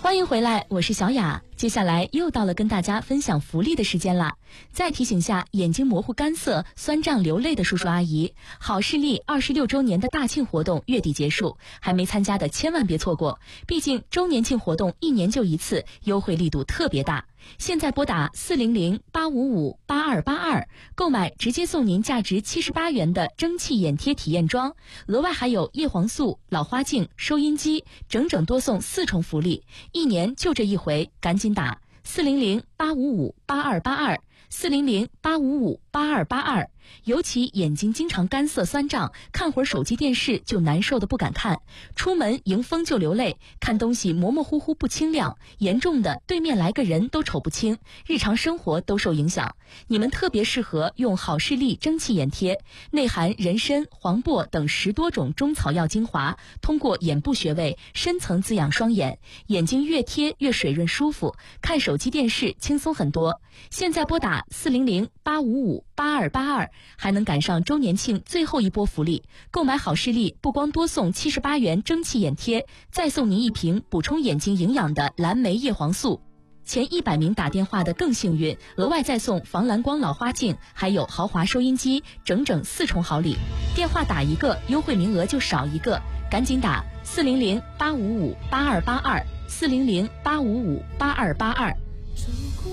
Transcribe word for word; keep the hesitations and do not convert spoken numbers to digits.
欢迎回来，我是小雅。接下来又到了跟大家分享福利的时间啦。再提醒下眼睛模糊干涩、酸胀流泪的叔叔阿姨，好视力二十六周年的大庆活动月底结束，还没参加的千万别错过。毕竟周年庆活动一年就一次，优惠力度特别大。现在拨打四零零八五五八二八二购买，直接送您价值七十八元的蒸汽眼贴体验装，额外还有叶黄素、老花镜、收音机，整整多送四重福利。一年就这一回，赶紧打四零零八五五八二八二四零零八五五八二八二。尤其眼睛经常干涩酸胀，看会儿手机电视就难受的不敢看，出门迎风就流泪，看东西模模糊糊不清亮，严重的对面来个人都瞅不清，日常生活都受影响。你们特别适合用好视力蒸汽眼贴，内含人参、黄柏等十多种中草药精华，通过眼部穴位深层滋养双眼，眼睛越贴越水润舒服，看手机电视轻松很多。现在拨打四零零八五五八二八二，还能赶上周年庆最后一波福利。购买好视力不光多送七十八元蒸汽眼贴，再送您一瓶补充眼睛营养的蓝莓叶黄素。前一百名打电话的更幸运，额外再送防蓝光老花镜，还有豪华收音机，整整四重好礼。电话打一个，优惠名额就少一个，赶紧打四零零八五五八二八二四零零八五五八二八二。